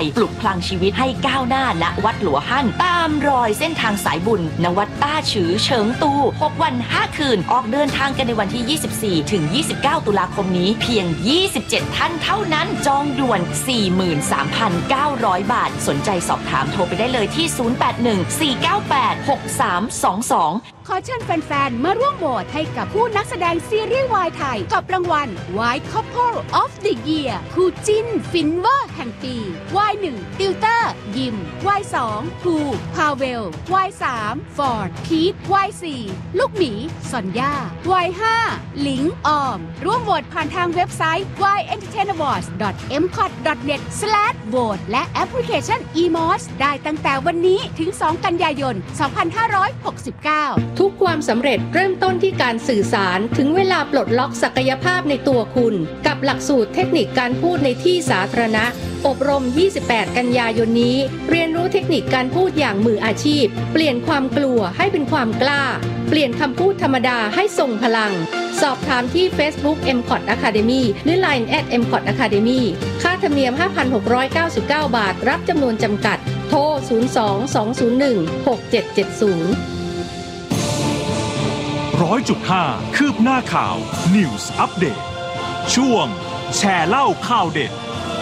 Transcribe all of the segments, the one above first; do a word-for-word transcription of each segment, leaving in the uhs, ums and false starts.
ปลุกพลังชีวิตให้ก้าวหน้าณวัดหลัวหั่นตามรอยเส้นทางสายบุญณวัดต้าฉือเฉิงตูหกวันห้าคืนออกเดินทางกันในวันที่ยี่สิบสี่ถึงยี่สิบเก้าตุลาคมนี้เพียงยี่สิบเจ็ดท่านเท่านั้นจองด่วน สี่หมื่นสามพันเก้าร้อย บาทสนใจสอบถามโทรไปได้เลยที่ศูนย์ แปด หนึ่ง สี่ เก้า แปด หก สาม สอง สองขอเชิญแฟนๆมาร่วมโหวตให้กับผู้นักแสดงซีรีส์วายไทยกับรางวัล White Couple of the Year คู่จิ้นฟินเวอร์แห่งปี วาย หนึ่ง ติวเตอร์ ยิม วาย สอง ภูพาเวล วาย สาม ฟอร์ด พีท วาย สี่ ลูกหมี ซอนย่า วาย ห้า หลิง ออม ร่วมโหวตผ่านทางเว็บไซต์ วาย เอ็นเตอร์เทน อวอร์ดส์ ดอท เอ็ม คอท ดอท เน็ต สแลช โหวต และแอปพลิเคชัน อี มอส ได้ตั้งแต่วันนี้ถึง สอง กันยายน สองพันห้าร้อยหกสิบเก้าทุกความสำเร็จเริ่มต้นที่การสื่อสารถึงเวลาปลดล็อกศักยภาพในตัวคุณกับหลักสูตรเทคนิคการพูดในที่สาธารณะอบรมยี่สิบแปดกันยายนนี้เรียนรู้เทคนิคการพูดอย่างมืออาชีพเปลี่ยนความกลัวให้เป็นความกล้าเปลี่ยนคำพูดธรรมดาให้ทรงพลังสอบถามที่ Facebook เอ็ม คอท Academy หรือ ไลน์ แอท เอ็ม คอท Academy ค่าธรรมเนียม ห้าพันหกร้อยเก้าสิบเก้า บาทรับจำนวนจำกัดโทรศูนย์ สอง สอง ศูนย์ หนึ่ง หก เจ็ด เจ็ด ศูนย์ร้อยจุดห้าคืบหน้าข่าว News Update ช่วงแชร์เล่าข่าวเด็ด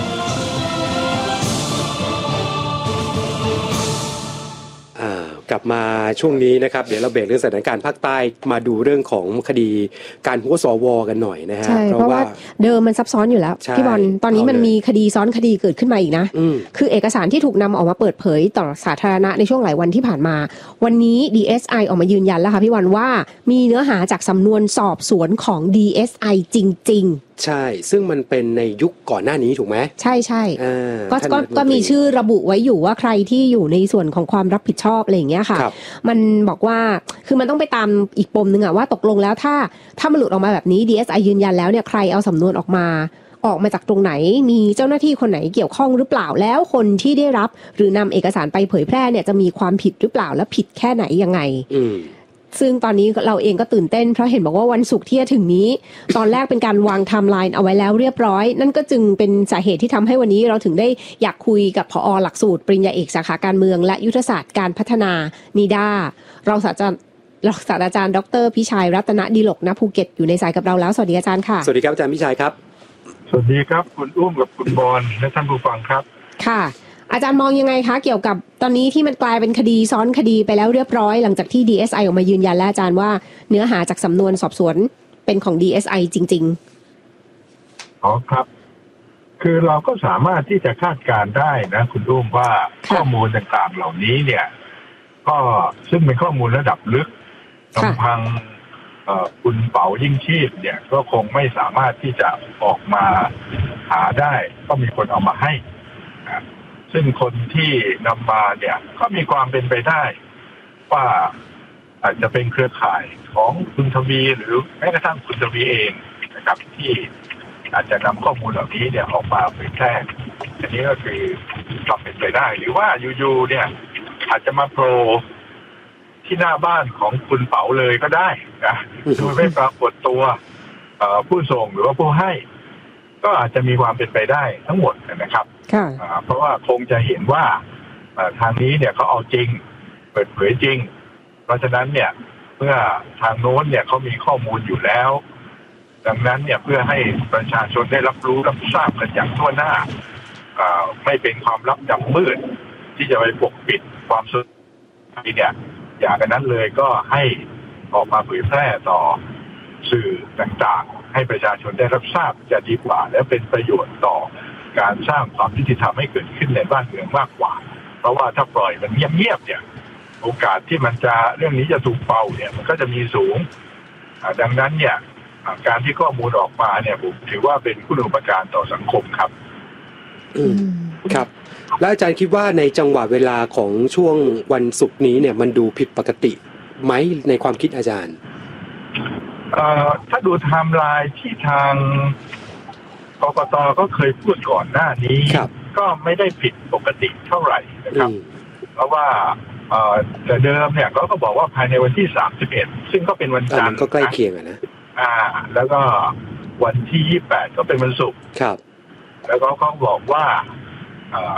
กลับมาช่วงนี้นะครับเดี๋ยวเราเบรกเรื่องสถานการณ์ภาคใต้มาดูเรื่องของคดีการหัวสวกันหน่อยนะฮะเพราะว่าเดิมมันซับซ้อนอยู่แล้วพี่บอลตอนนี้มันมีคดีซ้อนคดีเกิดขึ้นมาอีกนะคือเอกสารที่ถูกนำออกมาเปิดเผยต่อสาธารณะในช่วงหลายวันที่ผ่านมาวันนี้ ดี เอส ไอ ออกมายืนยันแล้วค่ะพี่บอลว่ามีเนื้อหาจากสำนวนสอบสวนของ ดี เอส ไอ จริงๆใช่ซึ่งมันเป็นในยุคก่อนหน้านี้ถูกไหมใช่ใช่ก็ก็ก็มีชื่อระบุไว้อยู่ว่าใครที่อยู่ในส่วนของความรับผิดชอบอะไรอย่างเงี้ยค่ะมันบอกว่าคือมันต้องไปตามอีกปมนึงอะว่าตกลงแล้วถ้าถ้ามันหลุดออกมาแบบนี้ ดี เอส ไอ ยืนยันแล้วเนี่ยใครเอาสำนวนออกมาออกมาจากตรงไหนมีเจ้าหน้าที่คนไหนเกี่ยวข้องหรือเปล่าแล้วคนที่ได้รับหรือนำเอกสารไปเผยแพร่เนี่ยจะมีความผิดหรือเปล่าและผิดแค่ไหนยังไงซึ่งตอนนี้เราเองก็ตื่นเต้นเพราะเห็นบอกว่าวันศุกร์ที่จะถึงนี้ตอนแรกเป็นการวางไทม์ไลน์เอาไว้แล้วเรียบร้อยนั่นก็จึงเป็นสาเหตุที่ทำให้วันนี้เราถึงได้อยากคุยกับผอ.หลักสูตรปริญญาเอกสาขาการเมืองและยุทธศาสตร์การพัฒนานิด้าเราศาสตราจารย์เราศาสตราจารย์ดร.พิชัยรัตนดิลกณภูเก็ตอยู่ในสายกับเราแล้วสวัสดีอาจารย์ค่ะสวัสดีครับอาจารย์พิชัยครับสวัสดีครับคุณอุ้มกับคุณบอลและท่านผู้ฟังครับค่ะอาจารย์มองยังไงคะเกี่ยวกับตอนนี้ที่มันกลายเป็นคดีซ้อนคดีไปแล้วเรียบร้อยหลังจากที่ ดี เอส ไอ ออกมายืนยันแล้วอาจารย์ว่าเนื้อหาจากสำนวนสอบสวนเป็นของ ดี เอส ไอ จริงๆอ๋อครับคือเราก็สามารถที่จะคาดการณ์ได้นะคุณอุ้มว่าข้อมูลต่างๆเหล่านี้เนี่ยก็ซึ่งเป็นข้อมูลระดับลึกลำพังคุณเป๋ายิ่งชีพเนี่ยก็คงไม่สามารถที่จะออกมาหาได้ก็มีคนเอามาให้ซึ่งคนที่นำมาเนี่ยก็มีความเป็นไปได้ว่าอาจจะเป็นเครือข่ายของคุณทวีหรือแม้กระทั่งคุณทวีเองนะครับที่อาจจะนำข้อมูลเหล่านี้เนี่ยออกมาเผยแพร่อันนี้ก็คือความเป็นไปได้หรือว่าอยู่ๆเนี่ยอาจจะมาโผล่ที่หน้าบ้านของคุณเป๋าเลยก็ได้นะโดยไม่ปรากฏตัวผู้ส่งหรือว่าผู้ให้ก็อาจจะมีความเป็นไปได้ทั้งหมดนะครับเพราะว่าคงจะเห็นว่าทางนี้เนี่ยเขาเอาจริงเปิดเผยจริงเพราะฉะนั้นเนี่ยเมื่อทางโน้นเนี่ยเขามีข้อมูลอยู่แล้วดังนั้นเนี่ยเพื่อให้ประชาชนได้รับรู้รับทราบกันอย่างทั่วหน้าไม่เป็นความลับดำมืดที่จะไปปกปิดความสุขเนี่ยอย่างนั้นเลยก็ให้ออกมาเผยแพร่ต่อสื่อต่างๆให้ประชาชนได้รับทราบจะดีกว่าและเป็นประโยชน์ต่อการสร้างความยุติธรรมให้เกิดขึ้นในบ้านเมืองมากกว่าเพราะว่าถ้าปล่อยมันเงียบๆเนี่ยโอกาสที่มันจะเรื่องนี้จะถูกเป่าเนี่ยมันก็จะมีสูงดังนั้นเนี่ยการที่ข้อมูลออกมาเนี่ยผมถือว่าเป็นคุณูปการต่อสังคมครับอืมครับแล้วอาจารย์คิดว่าในจังหวะเวลาของช่วงวันศุกร์นี้เนี่ยมันดูผิดปกติไหมในความคิดอาจารย์เอ่อถ้าดูไทม์ไลน์ที่ทางกกต.ก็เคยพูดก่อนหน้านี้ก็ไม่ได้ผิดปกติเท่าไหร่นะครับเพราะว่าเอ่อแต่เดิมเนี่ยก็ก็บอกว่าภายในวันที่สามสิบเอ็ดซึ่งก็เป็นวันจันทร์ก็ใกล้เคียงอ่ะนะอ่าแล้วก็วันที่ยี่สิบแปดก็เป็นวันศุกร์ครับแล้วก็เขาบอกว่าเอ่อ